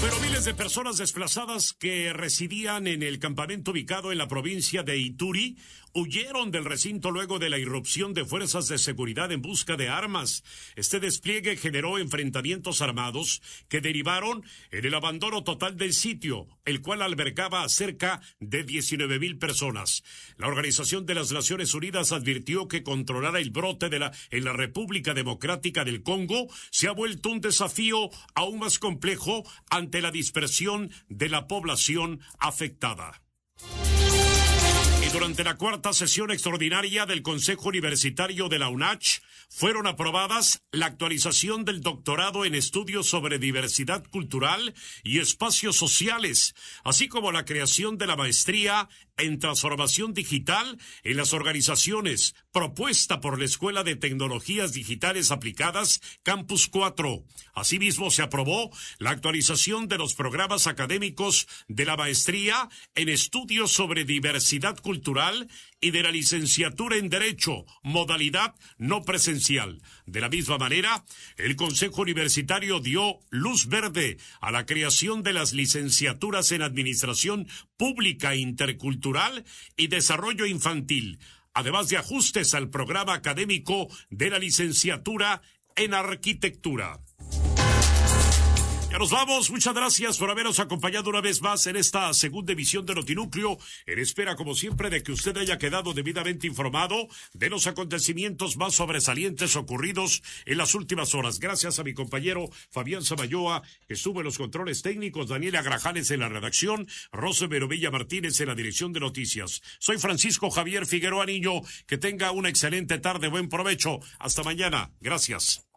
Pero miles de personas desplazadas que residían en el campamento ubicado en la provincia de Ituri huyeron del recinto luego de la irrupción de fuerzas de seguridad en busca de armas. Este despliegue generó enfrentamientos armados que derivaron en el abandono total del sitio, el cual albergaba a cerca de 19,000 personas. La Organización de las Naciones Unidas advirtió que controlar el brote en la República Democrática del Congo se ha vuelto un desafío aún más complejo ante la dispersión de la población afectada. Y durante la cuarta sesión extraordinaria del Consejo Universitario de la UNACH, fueron aprobadas la actualización del doctorado en estudios sobre diversidad cultural y espacios sociales, así como la creación de la maestría en transformación digital en las organizaciones, propuesta por la Escuela de Tecnologías Digitales Aplicadas Campus 4. Asimismo, se aprobó la actualización de los programas académicos de la maestría en estudios sobre diversidad cultural y de la licenciatura en Derecho, modalidad no presencial. De la misma manera, el Consejo Universitario dio luz verde a la creación de las licenciaturas en Administración Pública Intercultural y Desarrollo Infantil, además de ajustes al programa académico de la licenciatura en Arquitectura. Ya nos vamos, muchas gracias por habernos acompañado una vez más en esta segunda emisión de Notinúcleo, en espera como siempre de que usted haya quedado debidamente informado de los acontecimientos más sobresalientes ocurridos en las últimas horas. Gracias a mi compañero Fabián Samayoa, que estuvo en los controles técnicos, Daniela Grajales en la redacción, Rosa Verovilla Martínez en la dirección de noticias. Soy Francisco Javier Figueroa Niño, que tenga una excelente tarde, buen provecho, hasta mañana, gracias.